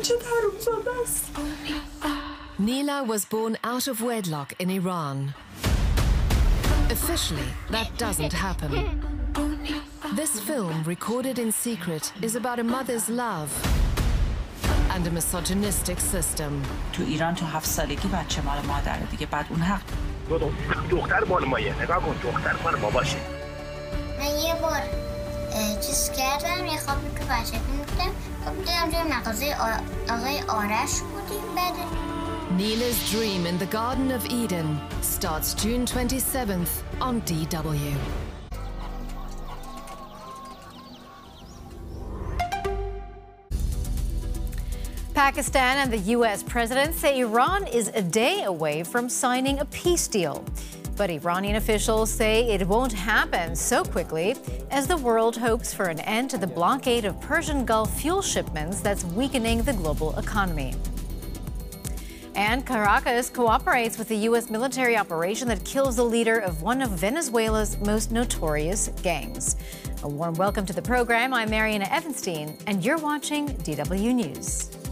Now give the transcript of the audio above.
Neela was born out of wedlock in Iran. Officially, that doesn't happen. This film, recorded in secret, is about a mother's love and a misogynistic system. تو ایران تو 7 سالگی بچه مال مادره دیگه، بعد اون حق. دختر مال مایه، نگاه کن دختر مال باباشه. من یه بار چیز کردم، یه خوابی که بچه می‌بودم، خب دیدم توی مغازه آقای آرش بودیم. بعد Neela's Dream in the Garden of Eden starts June 27th on DW. Pakistan and the U.S. president say Iran is a day away from signing a peace deal. But Iranian officials say it won't happen so quickly as the world hopes for an end to the blockade of Persian Gulf fuel shipments that's weakening the global economy. And Caracas cooperates with the U.S. military operation that kills the leader of one of Venezuela's most notorious gangs. A warm welcome to the program. I'm Mariana Evanstein, and you're watching DW News.